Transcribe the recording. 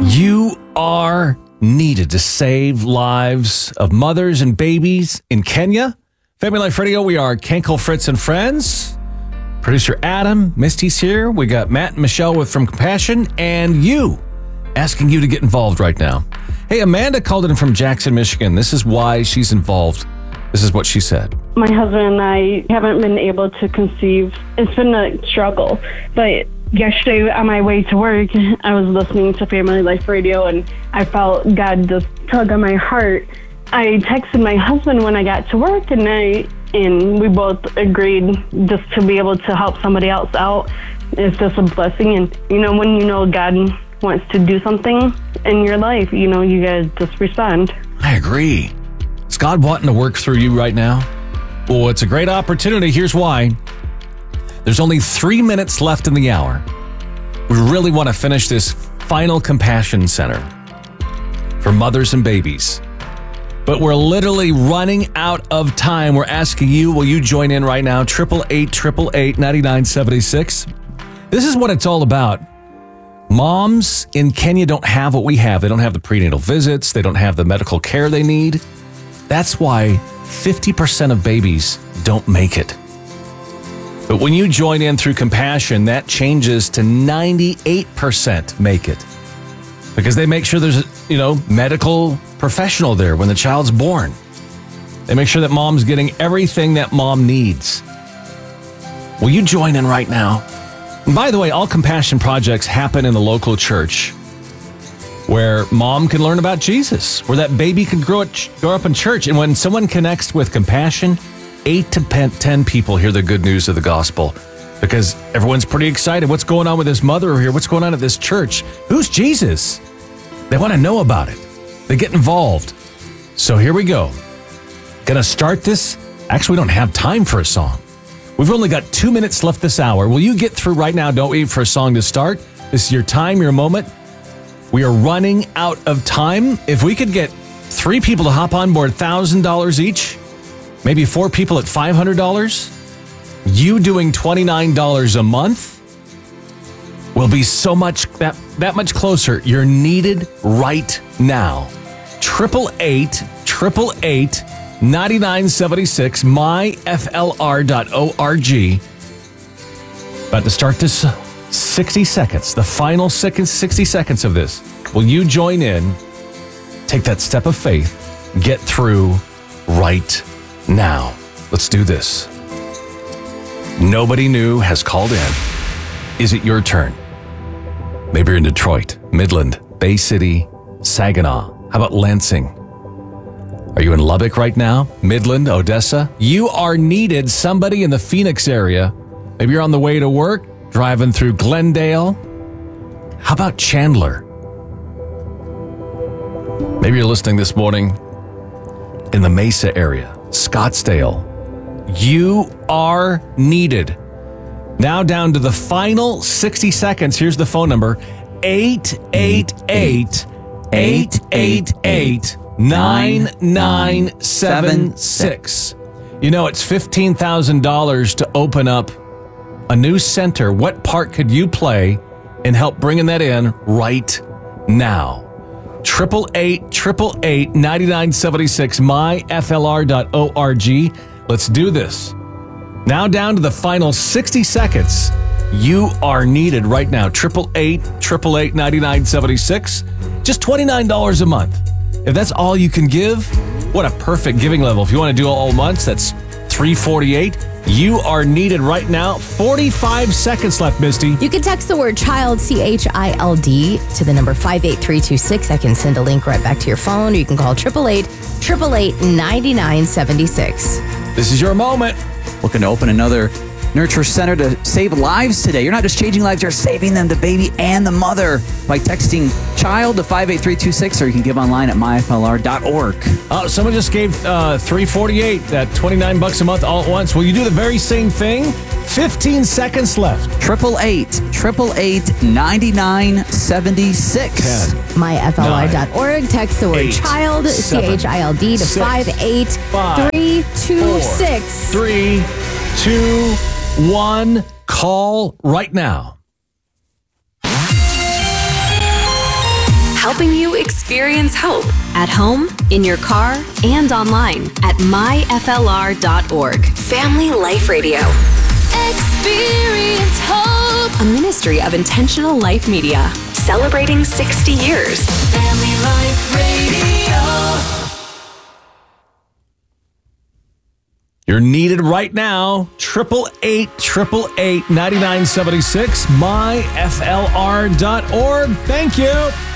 You are needed to save lives of mothers and babies in Kenya. Family Life Radio, we are Kenkel, Fritz, and Friends. Producer Adam, Misty's here. We got Matt and Michelle with From Compassion, and you, asking you to get involved right now. Hey, Amanda called in from Jackson, Michigan. This is why she's involved. This is what she said. My husband and I haven't been able to conceive. It's been a struggle. But yesterday on my way to work, I was listening to Family Life Radio, and I felt God just tug on my heart. I texted my husband when I got to work, and we both agreed just to be able to help somebody else out. It's just a blessing. And, when you know God wants to do something in your life, you guys just respond. I agree. Is God wanting to work through you right now? Well, it's a great opportunity. Here's why. There's only 3 minutes left in the hour. We really want to finish this final Compassion Center for mothers and babies. But we're literally running out of time. We're asking you, will you join in right now? 888-888-9976. This is what it's all about. Moms in Kenya don't have what we have. They don't have the prenatal visits. They don't have the medical care they need. That's why 50% of babies don't make it. But when you join in through Compassion, that changes to 98% make it. Because they make sure there's a, medical professional there when the child's born. They make sure that mom's getting everything that mom needs. Will you join in right now? And by the way, all Compassion projects happen in the local church where mom can learn about Jesus, where that baby can grow up in church. And when someone connects with Compassion, 8 to 10 people hear the good news of the gospel because everyone's pretty excited. What's going on with this mother here? What's going on at this church? Who's Jesus? They want to know about it. They get involved. So here we go. Gonna start this. Actually, we don't have time for a song. We've only got 2 minutes left this hour. Will you get through right now? Don't wait for a song to start. This is your time, your moment. We are running out of time. If we could get 3 people to hop on board, $1,000 each, maybe 4 people at $500, you doing $29 a month will be so much, that much closer. You're needed right now. 888-888-9976, myflr.org. About to start this 60 seconds, the final 60 seconds of this. Will you join in, take that step of faith, get through right now? Let's do this. Nobody new has called in. Is it your turn? Maybe you're in Detroit, Midland, Bay City, Saginaw. How about Lansing? Are you in Lubbock right now? Midland, Odessa? You are needed. Somebody in the Phoenix area. Maybe you're on the way to work, driving through Glendale. How about Chandler? Maybe you're listening this morning in the Mesa area, Scottsdale. You are needed. Now down to the final 60 seconds. Here's the phone number, 888-888-9976. It's $15,000 to open up a new center. What part could you play in help bringing that in right now? 888-888-9976, myflr.org. Let's do this. Now down to the final 60 seconds. You are needed right now. 888-888-9976. Just $29 a month. If that's all you can give, what a perfect giving level. If you want to do it all months, that's $348. You are needed right now. 45 seconds left, Misty. You can text the word child, CHILD, to the number 58326. I can send a link right back to your phone. Or you can call 888-888-9976. This is your moment. Looking to open another Nurture Center to save lives today. You're not just changing lives, you're saving them, the baby and the mother, by texting child to 58326, or you can give online at myflr.org. Someone just gave $348, that $29 a month all at once. Will you do the very same thing? 15 seconds left. 888-888-9976. myflr.org. Text the word child, CHILD, to 58326. 3, 2, 1. Call right now. helping you experience hope at home, in your car, and online at myflr.org. Family Life Radio. Experience hope. A ministry of Intentional Life Media, celebrating 60 years. Family Life Radio. You're needed right now. 888-888-9976. myflr.org. Thank you.